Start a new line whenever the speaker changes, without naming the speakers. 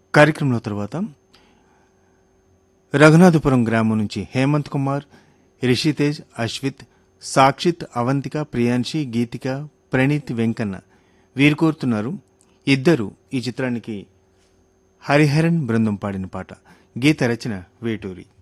కార్యక్రమంలో తర్వాత రఘునాథపురం గ్రామం నుంచి హేమంత్ కుమార్, రిషితేజ్, అశ్విత్, సాక్షిత్, అవంతిక, ప్రియాంశి, గీతిక, ప్రణీత్, వెంకన్న వీరు కోరుతున్నారు ఇద్దరు ఈ చిత్రానికి హరిహరన్ బృందం పాడిన పాట. గీత రచన వేటూరి.